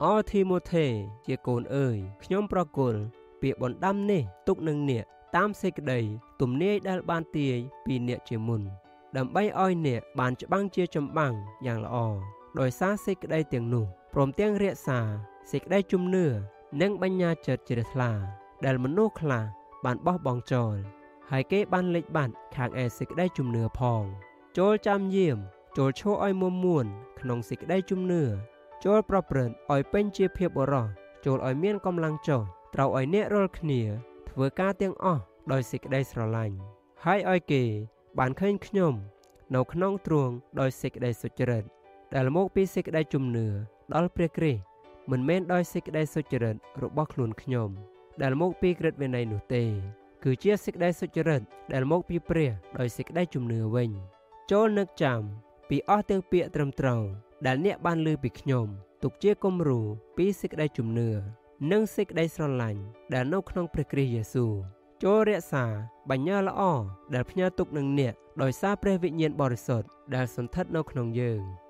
អធីម៉ូថេជាកូនអើយខ្ញុំប្រគល់ពាក្យបណ្ដាំនេះទុកនឹងអ្នកតាមសេចក្តីទំនាយដែលបានទាយពីអ្នកជាមុនដើម្បីឲ្យអ្នកបានច្បាំងជាចម្បាំងយ៉ាងល្អដោយសារសេចក្តីទាំងនោះព្រមទាំងរក្សាសេចក្តីជំនឿនិងបញ្ញាចិត្តជ្រះថ្លាដែលមនុស្សខ្លះបានបោះបង់ចោលហើយគេបានលេចបាត់ខាងឯសេចក្តីជំនឿផងចូលចាំយាមចូលឈរឲ្យមួនក្នុងសេចក្តីជំនឿចូលប្រព្រឹត្តឲ្យពេញជាភាពបរិសុទ្ធចូលឲ្យមានកម្លាំងចុះត្រូវឲ្យអ្នករាល់គ្នាធ្វើការទាំងអស់ដោយសេចក្តីស្រឡាញ់ហើយឲ្យគេបានឃើញខ្ញុំនៅក្នុងទ្រង់ដោយសេចក្តីសុចរិតដែលមកពីសេចក្តីជំនឿដល់ព្រះគ្រីស្ទមិនមែនដោយសេចក្តីសុចរិតរបស់ខ្លួនខ្ញុំដែលមកពីក្រឹតវិន័យនោះទេគឺជាសេចក្តីសុចរិតដែលមកពីព្រះដោយសេចក្តីជំនឿវិញចូលនឹកចាំពីអស់ទាំងពាក្យត្រឹមត្រូវដែលអ្នកបានឮពីខ្ញុំទុកជាគំរូពីសេចក្តីជំនឿនិងសេចក្តីស្រឡាញ់ដែលនៅក្នុងព្រះគ្រីស្ទយេស៊ូវចូលរក្សាបញ្ញើល្អដែលផ្ញើទុកនឹងអ្នកដោយសារព្រះវិញ្ញាណបរិសុទ្ធដែលសន្ធិដ្ឋនៅក្នុងយើង